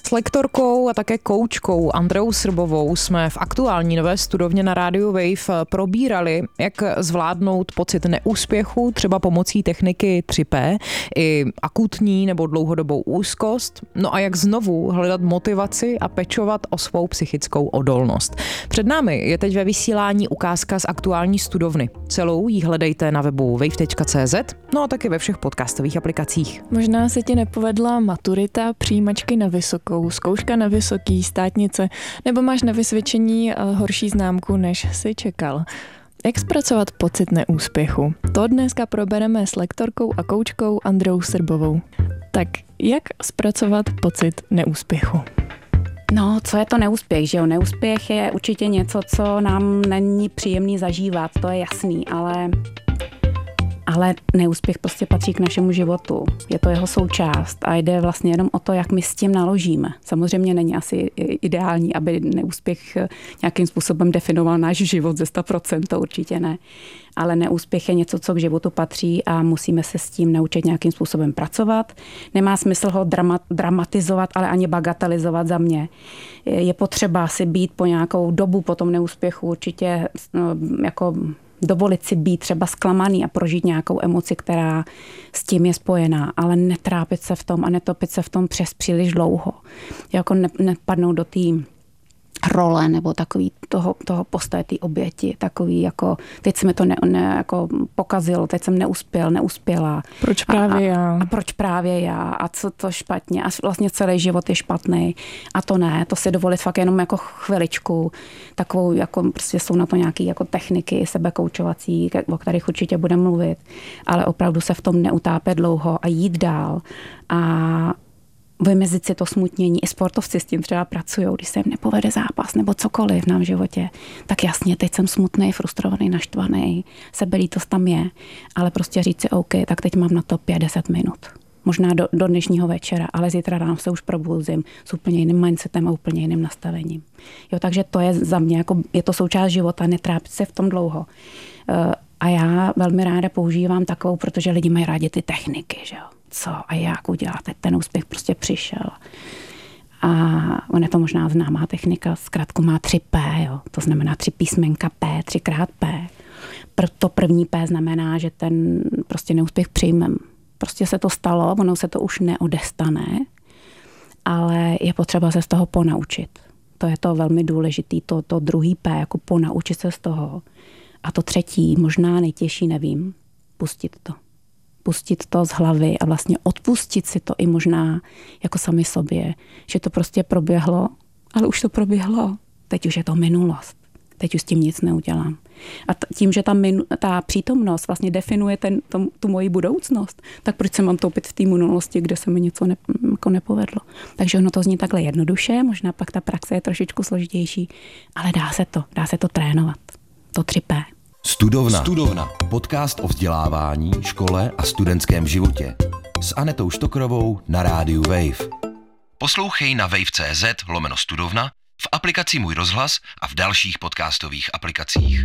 S lektorkou a také koučkou Andreou Srbovou jsme v aktuální nové studovně na rádiu Wave probírali, jak zvládnout pocit neúspěchu, třeba pomocí techniky 3P, i akutní nebo dlouhodobou úzkost, no a jak znovu hledat motivaci a pečovat o svou psychickou odolnost. Před námi je teď ve vysílání ukázka z aktuální studovny. Celou ji hledejte na webu wave.cz, no a taky ve všech podcastových aplikacích. Možná se ti nepovedla maturita, přijímačky na vysokou, zkouška na vysoký, státnice, nebo máš na vysvědčení horší známku, než jsi čekal. Jak zpracovat pocit neúspěchu? To dneska probereme s lektorkou a koučkou Andreou Srbovou. Tak jak zpracovat pocit neúspěchu? No, co je to neúspěch, že jo? Neúspěch je určitě něco, co nám není příjemný zažívat, to je jasný, ale neúspěch prostě patří k našemu životu. Je to jeho součást a jde vlastně jenom o to, jak my s tím naložíme. Samozřejmě není asi ideální, aby neúspěch nějakým způsobem definoval náš život ze 100%, to určitě ne. Ale neúspěch je něco, co k životu patří a musíme se s tím naučit nějakým způsobem pracovat. Nemá smysl ho dramatizovat, ale ani bagatelizovat za mě. Je potřeba si být po nějakou dobu po tom neúspěchu určitě jako dovolit si být třeba zklamaný a prožít nějakou emoci, která s tím je spojená, ale netrápit se v tom a netopit se v tom přes příliš dlouho. Jako nepadnout do té role nebo takový toho postoje té oběti, takový jako teď se mi to jako pokazilo, teď jsem neuspěla. Proč právě já? A proč právě já? A co to špatně? A vlastně celý život je špatný. A to ne, to si dovolit fakt jenom jako chviličku. Takovou, jako prostě jsou na to nějaké jako techniky sebekoučovací, o kterých určitě budeme mluvit. Ale opravdu se v tom neutápět dlouho a jít dál. A vymezit si to smutnění. I sportovci s tím třeba pracují, když se jim nepovede zápas nebo cokoliv v nám životě. Tak jasně, teď jsem smutný, frustrovaný, naštvaný, sebelítost tam je, ale prostě říct si OK, tak teď mám na to 50 minut. Možná do dnešního večera, ale zítra ráno se už probuzím s úplně jiným mindsetem a úplně jiným nastavením. Jo, takže to je za mě, jako je to součást života, netrápit se v tom dlouho. A já velmi ráda používám takovou, protože lidi mají rádi ty techniky, že jo. Co a jak udělat, ten úspěch prostě přišel. A on je to možná známá technika, zkrátku má 3P, jo. To znamená 3 písmenka P, 3x P. To první P znamená, že ten prostě neúspěch přijmem. Prostě se to stalo, ono se to už neodestane, ale je potřeba se z toho ponaučit. To je to velmi důležitý, to druhý P, jako ponaučit se z toho. A to třetí, možná nejtěžší, nevím, pustit to. Pustit to z hlavy a vlastně odpustit si to i možná jako sami sobě, že to prostě proběhlo, ale už to proběhlo. Teď už je to minulost. Teď už s tím nic neudělám. A tím, že ta přítomnost vlastně definuje tu moji budoucnost, tak proč se mám topit v té minulosti, kde se mi něco jako nepovedlo. Takže ono to zní takhle jednoduše, možná pak ta praxe je trošičku složitější, ale dá se to trénovat. To 3P. Studovna. Podcast o vzdělávání, škole a studentském životě. S Anetou Štokrovou na rádiu Wave. Poslouchej na wave.cz/studovna, v aplikaci Můj rozhlas a v dalších podcastových aplikacích.